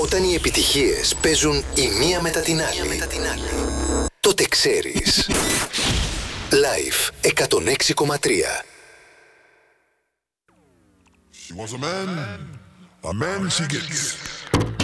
Όταν οι επιτυχίες παίζουν η μία μετά την άλλη, τότε ξέρεις. Live 106,3. She wants a man she gets.